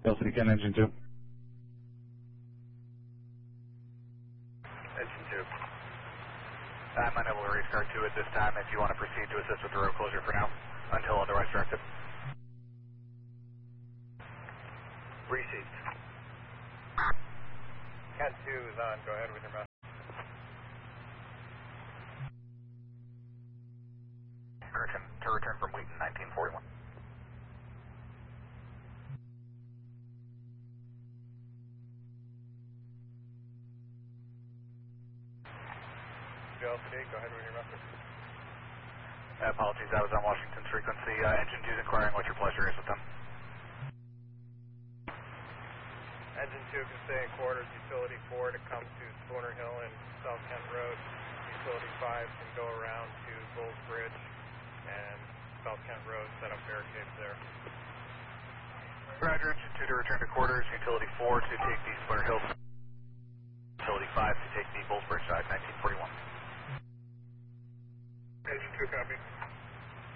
Delta Ken, engine 2. Engine 2. I'm unable to restart 2 at this time if you want to proceed to assist with the road closure for now, until otherwise directed. Receipt. Ken 2 is on. Go ahead with your message. To return from Wheaton, 1941. LCD, go ahead with your message. Apologies, I was on Washington's frequency. Engine 2 is inquiring what your pleasure is with them. Engine 2 can stay in quarters. Utility 4 to come to Spooner Hill and South Kent Road. Utility 5 can go around to Bulls Bridge and South Kent Road, set up barricades there. Roger, engine 2 to return to quarters. Utility 4 to take the Spooner Hill. Utility 5 to take the Bulls Bridge side, 1941. Engine 2 copy.